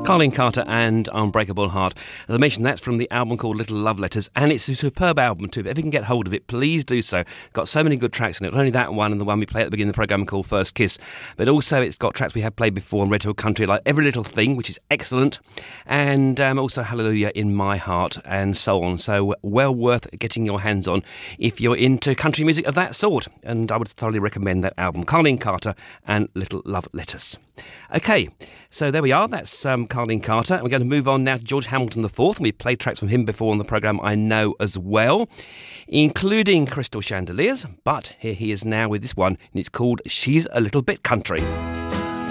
Colin Carter and Unbreakable Heart. As I mentioned, that's from the album called Little Love Letters, and it's a superb album too. If you can get hold of it, please do so. It's got so many good tracks in it. Not only that one and the one we play at the beginning of the programme called First Kiss, but also it's got tracks we have played before on Red Hill Country, like Every Little Thing, which is excellent, and also Hallelujah in My Heart, and so on. So well worth getting your hands on if you're into country music of that sort, and I would thoroughly recommend that album, Colin Carter and Little Love Letters. Okay, so there we are. That's Colin Carter. We're going to move on now to George Hamilton IV, and we've played tracks from him before on the programme, I know, as well, including Crystal Chandeliers, but here he is now with this one, and it's called She's a Little Bit Country.